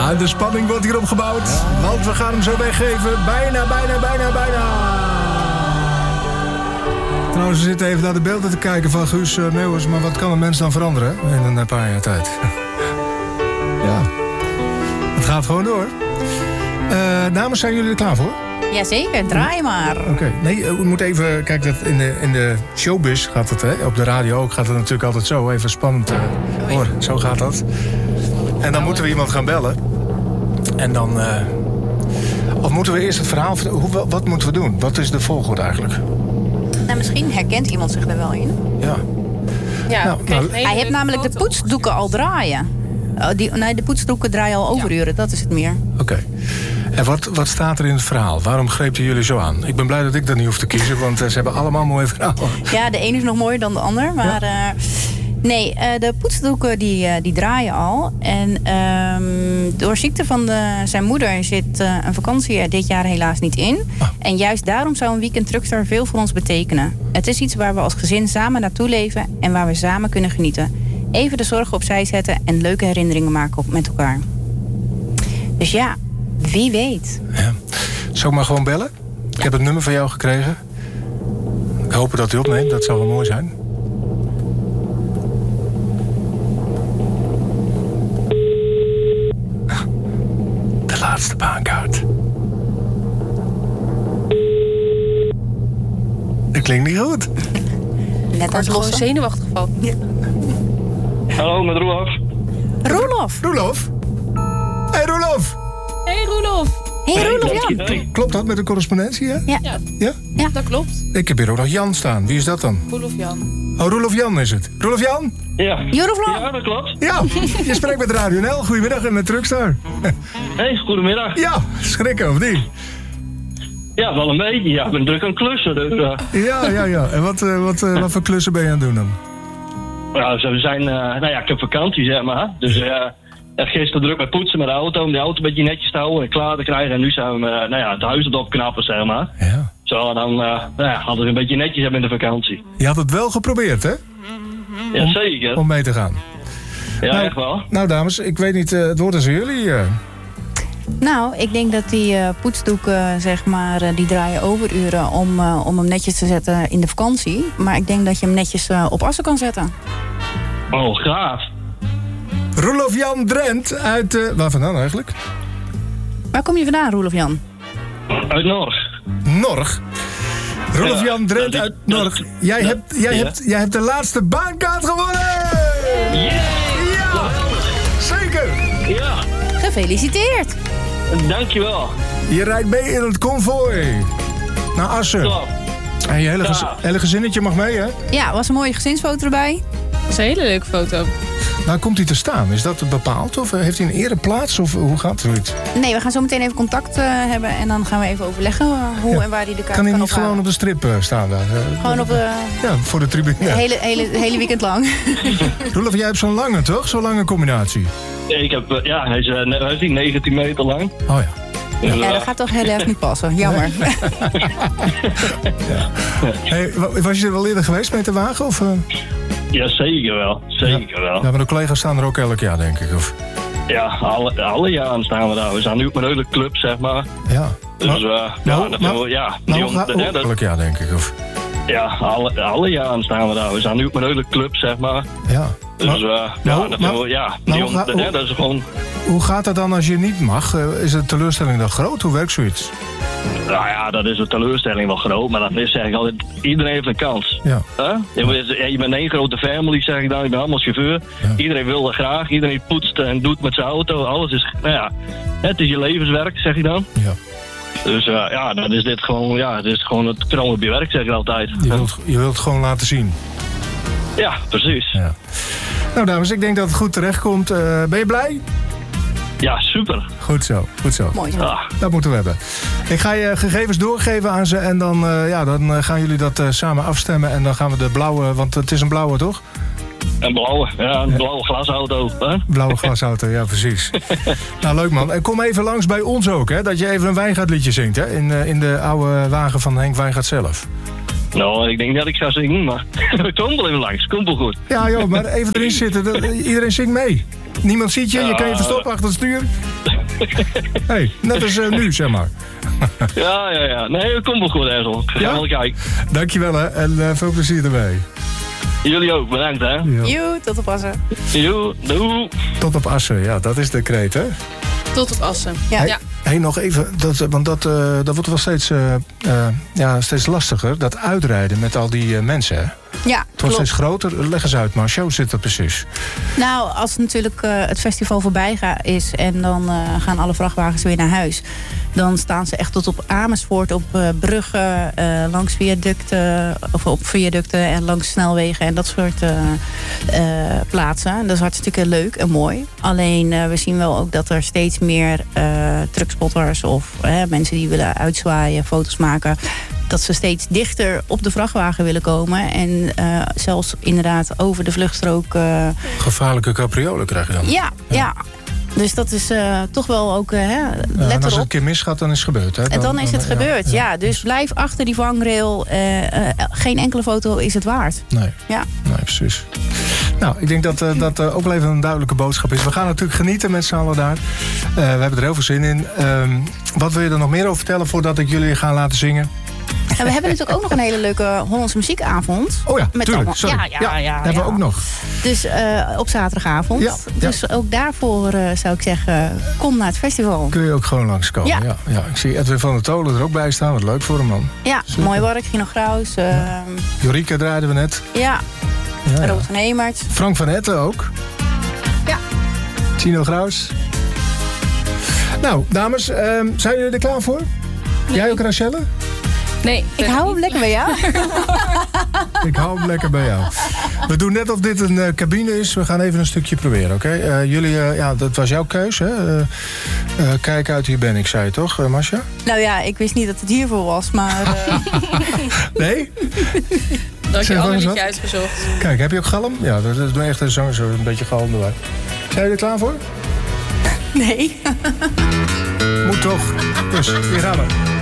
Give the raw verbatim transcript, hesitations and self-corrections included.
Ja, de spanning wordt hier opgebouwd. Ja. Want we gaan hem zo weggeven. Bijna, bijna, bijna, bijna. Trouwens, we zitten even naar de beelden te kijken van Guus uh, Meeuwis. Maar wat kan een mens dan veranderen in een paar jaar tijd? Ja, het gaat gewoon door. Uh, dames, zijn jullie er klaar voor? Jazeker, draai maar. Oké, okay. Nee, we moeten even... Kijk, dat in, de, in de showbiz gaat het, hè? Op de radio ook gaat het natuurlijk altijd zo. Even spannend. Uh, hoor, zo gaat dat. En dan moeten we iemand gaan bellen. En dan... Uh, of moeten we eerst het verhaal... Hoe, wat moeten we doen? Wat is de volgorde eigenlijk? Nou, misschien herkent iemand zich er wel in. Ja. Ja, nou, nou, hij heeft namelijk de poetsdoeken al draaien. Oh, die, nee, de poetsdoeken draaien al overuren. Ja. Dat is het meer. Oké. Okay. En wat, wat staat er in het verhaal? Waarom grepen jullie zo aan? Ik ben blij dat ik dat niet hoef te kiezen, want uh, ze hebben allemaal mooie verhalen. Ja, de een is nog mooier dan de ander. Maar ja. uh, nee, uh, de poetsdoeken die, uh, die draaien al. En um, door ziekte van de, zijn moeder zit uh, een vakantie er dit jaar helaas niet in. Ah. En juist daarom zou een weekend Truckstar veel voor ons betekenen. Het is iets waar we als gezin samen naartoe leven en waar we samen kunnen genieten. Even de zorgen opzij zetten en leuke herinneringen maken op, met elkaar. Dus ja... Wie weet. Ja. Zou ik maar gewoon bellen? Ik heb het nummer van jou gekregen. Ik hoop dat hij opneemt, dat zou wel mooi zijn. De laatste baankaart. Dat klinkt niet goed. Net als gewoon zenuwachtig van. Ja. Hallo, met Roelof. Roelof. Roelof? Hey Roelof. Hey Roelof. Hey Roelof Jan. Hey. Klopt dat met de correspondentie, hè? Ja. Ja. Ja? Ja, dat klopt. Ik heb hier ook nog Jan staan. Wie is dat dan? Roelof Jan. Oh, Roelof Jan is het. Roelof Jan? Ja. Roelof Jan. Ja, dat klopt. Ja, je spreekt met Radio N L. Goedemiddag en met Truckstar. Hey, goedemiddag. Ja, schrikken of niet? Ja, wel een beetje. Ja, ik ben druk aan het klussen. Dus, uh... Ja, ja, ja. En wat, uh, wat, uh, wat voor klussen ben je aan het doen dan? Ja, we zijn... Uh, nou ja, ik heb vakantie, zeg maar. Dus... Uh, gisteren druk met poetsen met de auto, om de auto een beetje netjes te houden en klaar te krijgen. En nu zijn we uh, nou ja, het huis aan het opknappen, zeg maar. Ja. Zo, dan uh, nou ja, hadden we een beetje netjes hebben in de vakantie. Je had het wel geprobeerd, hè? Ja, om, zeker. Om mee te gaan. Ja, nou, echt wel. Nou, dames, ik weet niet, uh, het woord is aan jullie. Uh. Nou, ik denk dat die uh, poetsdoeken, zeg maar, uh, die draaien overuren om, uh, om hem netjes te zetten in de vakantie. Maar ik denk dat je hem netjes uh, op assen kan zetten. Oh, gaaf. Roelof Jan Drent uit... Uh, waar vandaan eigenlijk? Waar kom je vandaan, Roelof Jan? Uit Norg. Norg? Roelof ja, Jan Drent dat, uit Norg. Dat, jij, dat, hebt, jij, ja. hebt, jij hebt de laatste baankaart gewonnen! Yeah. Ja! Zeker! Ja! Gefeliciteerd! Dankjewel. Je rijdt mee in het konvooi. Naar Assen. Klopt. En je hele, gez, ja. hele gezinnetje mag mee, hè? Ja, was een mooie gezinsfoto erbij. Dat is een hele leuke foto. Nou, komt hij te staan? Is dat bepaald? Of heeft hij een ereplaats? Of hoe gaat zoiets? Nee, we gaan zo meteen even contact uh, hebben. En dan gaan we even overleggen uh, hoe ja. en waar hij de kaart kan Kan hij niet ophalen. gewoon op de strip uh, staan daar? Uh, gewoon op de... Ja, voor de tribune. Het hele, hele, hele weekend lang. Roelof, jij hebt zo'n lange, toch? Zo'n lange combinatie. Ik heb, uh, ja, hij is, uh, hij is negentien meter lang. Oh ja. Dus, uh, ja, dat gaat toch heel erg niet passen. Jammer. Nee. Ja. Hey, was je er wel eerder geweest met de wagen? Of, uh? Ja, zeker wel. Zeker ja. wel. Ja, maar de collega's staan er ook elk jaar, denk ik. Of? Ja, alle, alle jaren staan we daar. We staan nu op een hele club, zeg maar. Ja. Dus maar, uh, nou, ja, dat nou, we, ja, nou, die, ga, de, de, de, elk jaar, denk ik. Of? Ja, alle, alle jaren staan we daar. We staan nu op een hele club, zeg maar. Ja. Dus maar, uh, ja, nou, dat nou, we, ja nou, die, ga, de, de, dat is gewoon... Hoe gaat dat dan als je niet mag? Uh, is de teleurstelling dan groot? Hoe werkt zoiets? Nou ja, dat is een teleurstelling wel groot, maar dat is zeg ik altijd, iedereen heeft een kans. Ja. Huh? Je, je bent één grote family, zeg ik dan, ik ben allemaal chauffeur. Ja. Iedereen wil dat graag, iedereen poetst en doet met zijn auto, alles is, nou ja, het is je levenswerk, zeg ik dan. Ja. Dus uh, ja, dan is dit gewoon, ja, het is gewoon het kroon op je werk, zeg ik altijd. Je wilt, je wilt het gewoon laten zien. Ja, precies. Ja. Nou dames, ik denk dat het goed terechtkomt. Uh, ben je blij? Ja, super. Goed zo, goed zo. Mooi zo. Ah. Dat moeten we hebben. Ik ga je gegevens doorgeven aan ze en dan, uh, ja, dan uh, gaan jullie dat uh, samen afstemmen. En dan gaan we de blauwe, want het is een blauwe, toch? Een blauwe, ja, een blauwe glasauto. Hè? Blauwe glasauto, ja precies. Nou, leuk man. En kom even langs bij ons ook, hè? Dat je even een Wijngaardliedje zingt, hè? In, uh, in de oude wagen van Henk Wijngaard zelf. Nou, ik denk dat ik ga zingen, maar kom wel even langs. Komt wel goed. Ja joh, maar even erin zitten. Dat, iedereen zingt mee. Niemand ziet je, je kan je Ja. verstoppen achter het stuur. Hey, net als uh, nu, zeg maar. Ja, ja, ja. Nee, dat komt wel goed, Ezel. Ik ga Ja? wel kijken. Dankjewel hè, en uh, veel plezier ermee. Jullie ook, bedankt hè. Ja. Joe, tot oppassen. Doei, doei. Tot op Assen, ja, dat is de kreet hè. Tot op Assen. Ja. Hey, Ja. hey, nog even, dat, want dat, uh, dat wordt wel steeds, uh, uh, ja, steeds lastiger. Dat uitrijden met al die uh, mensen hè. Ja, Het wordt klopt. steeds groter. Leg eens uit, Marcia, hoe zit dat precies? Nou, als natuurlijk uh, het festival voorbij ga, is en dan uh, gaan alle vrachtwagens weer naar huis. Dan staan ze echt tot op Amersfoort, op uh, bruggen, uh, langs viaducten, of op viaducten en langs snelwegen en dat soort uh, uh, plaatsen. Dat is hartstikke leuk en mooi. Alleen uh, we zien wel ook dat er steeds meer uh, truckspotters of uh, mensen die willen uitzwaaien, foto's maken, dat ze steeds dichter op de vrachtwagen willen komen. En uh, zelfs inderdaad over de vluchtstrook. Uh, Gevaarlijke capriolen krijg je dan. ja, ja, ja. Dus dat is uh, toch wel ook, uh, hè, Ja, en let als het een erop. keer misgaat, dan is het gebeurd. Hè? En dan is het gebeurd, ja. Dus blijf achter die vangrail. Uh, uh, geen enkele foto is het waard. Nee, Ja. nee, precies. Nou, ik denk dat uh, dat uh, ook wel even een duidelijke boodschap is. We gaan natuurlijk genieten met z'n allen daar. Uh, we hebben er heel veel zin in. Um, wat wil je er nog meer over vertellen voordat ik jullie ga laten zingen? En we hebben natuurlijk ook nog een hele leuke Hollandse muziekavond. Oh ja, Met tuurlijk. allemaal- Sorry. Ja, ja, ja, hebben ja. we ook nog. Dus uh, op zaterdagavond. Ja, ja. Dus ook daarvoor uh, zou ik zeggen, kom naar het festival. Kun je ook gewoon langskomen. Ja. Ja. Ja, ja. Ik zie Edwin van der Tolen er ook bij staan. Wat leuk voor hem, man. Ja, Super. mooi werk. Gino Graus. Uh, ja, Jorike draaiden we net. ja. Ja, ja. Robert van Hemert. Frank van Etten ook. Ja. Tino Graus. Nou, dames, um, zijn jullie er klaar voor? Jij ook, Rachelle? Nee. Ik hou hem lekker bij jou. Ik hou hem lekker bij jou. We doen net of dit een uh, cabine is. We gaan even een stukje proberen, oké? Okay? Uh, jullie, uh, ja, dat was jouw keus, hè? Uh, uh, kijk uit, hier ben ik, zei je toch, uh, Masja? Nou ja, ik wist niet dat het hiervoor was, maar... Uh... Nee? Dat had Zeg je wel al een eens liedje wat. uitgezocht. Kijk, heb je ook galm? Ja, dat is echt een zanger, zo een beetje galm erbij. Zijn jullie er klaar voor? Nee. Moet toch. Dus, hier gaan we.